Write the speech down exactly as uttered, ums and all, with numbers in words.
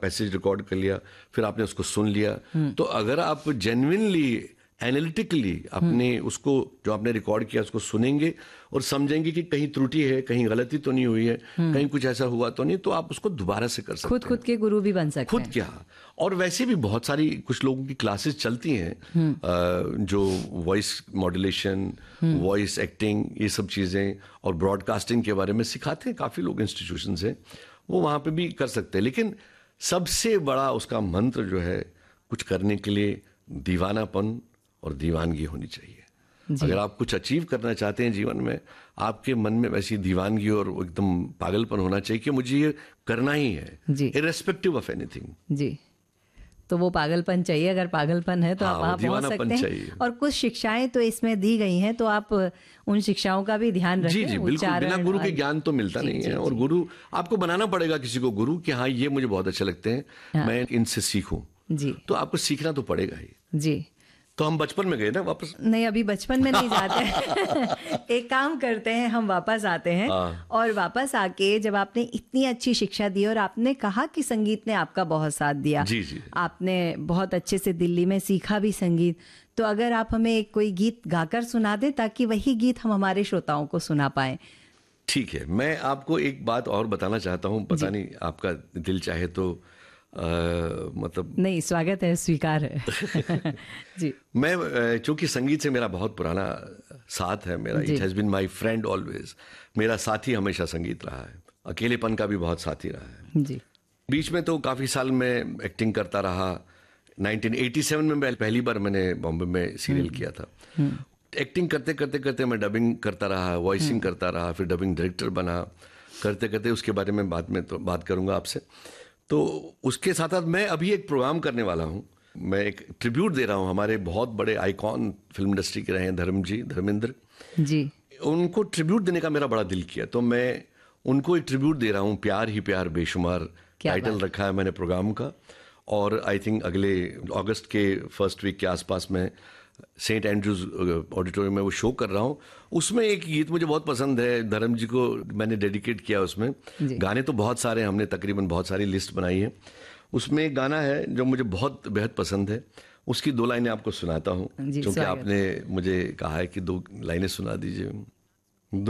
Passage record कर लिया, फिर आपने उसको सुन लिया। तो अगर आप जेन्युइनली एनालिटिकली अपने उसको जो आपने रिकॉर्ड किया उसको सुनेंगे और समझेंगे कि कहीं त्रुटि है, कहीं गलती तो नहीं हुई है, कहीं कुछ ऐसा हुआ तो नहीं, तो आप उसको दोबारा से कर सकते खुद हैं। खुद के गुरु भी बन सकते खुद हैं। क्या, और वैसे भी बहुत सारी कुछ लोगों की क्लासेस चलती हैं जो वॉइस मॉड्यूलेशन, वॉइस एक्टिंग, ये सब चीज़ें और ब्रॉडकास्टिंग के बारे में सिखाते हैं काफ़ी लोग, इंस्टीट्यूशन से, वो वहाँ पे भी कर सकते हैं। लेकिन सबसे बड़ा उसका मंत्र जो है, कुछ करने के लिए दीवानापन और दीवानगी होनी चाहिए। अगर आप कुछ अचीव करना चाहते हैं जीवन में, आपके मन में वैसी दीवानगी और एकदम पागलपन होना चाहिए कि मुझे ये करना ही है, इर्रेस्पेक्टिव ऑफ एनीथिंग। जी, तो वो पागलपन चाहिए। अगर पागलपन है तो हाँ, आप वहाँ पहुँच सकते हैं। और कुछ शिक्षाएं तो इसमें दी गई हैं, तो आप उन शिक्षाओं का भी ध्यान रखें। जी जी बिल्कुल, बिना गुरु के ज्ञान तो मिलता जी, नहीं जी, है। और गुरु आपको बनाना पड़ेगा, किसी को गुरु, कि हाँ ये मुझे बहुत अच्छे लगते हैं, हाँ, मैं इनसे सीखूं। जी, तो आपको सीखना तो पड़ेगा ही। जी, तो हम बचपन में गए ना वापस? नहीं, अभी बचपन में नहीं जाते। एक काम करते हैं, हम वापस आते हैं। और वापस आके जब आपने इतनी अच्छी शिक्षा दी और आपने कहा कि संगीत ने आपका बहुत साथ दिया, जी जी, आपने बहुत अच्छे से दिल्ली में सीखा भी संगीत, तो अगर आप हमें एक कोई गीत गाकर सुना दें ताकि वही गीत हम हमारे श्रोताओं को सुना पाएं। ठीक है, मैं आपको एक बात और बताना चाहता हूँ, पता नहीं आपका दिल चाहे तो आ, मतलब नहीं, स्वागत है, स्वीकार है। जी, मैं चूंकि संगीत से मेरा बहुत पुराना साथ है, मेरा it has been my friend always, मेरा साथी हमेशा संगीत रहा है, अकेलेपन का भी बहुत साथी रहा है। जी, बीच में तो काफी साल में एक्टिंग करता रहा। नाइनटीन एटी सेवन में पहली बार मैंने बॉम्बे में सीरियल किया था। एक्टिंग करते करते करते मैं डबिंग करता रहा, वॉइसिंग करता रहा, फिर डबिंग डायरेक्टर बना, करते करते उसके बारे में बाद में तो बात करूंगा आपसे। तो उसके साथ साथ मैं अभी एक प्रोग्राम करने वाला हूँ, मैं एक ट्रिब्यूट दे रहा हूँ हमारे बहुत बड़े आइकॉन फिल्म इंडस्ट्री के रहे हैं, धर्म जी, धर्मेंद्र जी, उनको ट्रिब्यूट देने का मेरा बड़ा दिल किया, तो मैं उनको एक ट्रिब्यूट दे रहा हूँ, प्यार ही प्यार बेशुमार टाइटल रखा है मैंने प्रोग्राम का। और आई थिंक अगले अगस्त के फर्स्ट वीक के आसपास में सेंट एंड्रूज ऑडिटोरियम में वो शो कर रहा हूँ। उसमें एक गीत मुझे बहुत पसंद है, धर्म जी को मैंने डेडिकेट किया उसमें। गाने तो बहुत सारे, हमने तकरीबन बहुत सारी लिस्ट बनाई है, उसमें एक गाना है जो मुझे बहुत बेहद पसंद है, उसकी दो लाइनें आपको सुनाता हूँ, क्योंकि आपने मुझे कहा है कि दो लाइनें सुना दीजिए।